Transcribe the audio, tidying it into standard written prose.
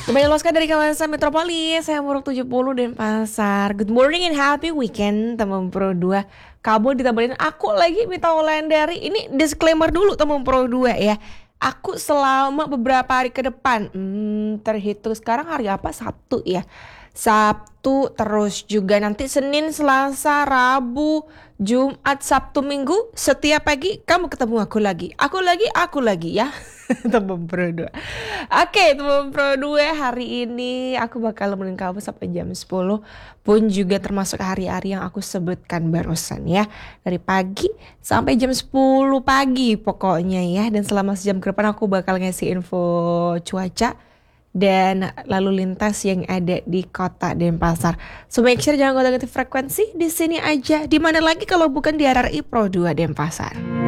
Kembali Loska dari kawasan Metropolis, saya Muruk 70 Denpasar. Good morning and happy weekend teman Pro 2. Kamu ditabarin aku lagi minta Wulandari. Ini disclaimer dulu teman Pro 2 ya. Aku selama beberapa hari ke depan, terhitung sekarang hari apa? Sabtu ya. Sabtu terus juga nanti Senin, Selasa, Rabu, Jumat, Sabtu, Minggu. Setiap pagi kamu ketemu aku lagi. Aku lagi ya. Teman Pro 2. Oke, teman Pro 2, hari ini aku bakal nemenin kamu sampai jam 10 pun juga termasuk hari-hari yang aku sebutkan barusan ya. Dari pagi sampai jam 10 pagi pokoknya ya. Dan selama sejam ke depan aku bakal ngasih info cuaca dan lalu lintas yang ada di kota Denpasar. So make sure jangan ganti frekuensi di sini aja. Di mana lagi kalau bukan di RRI Pro 2 Denpasar.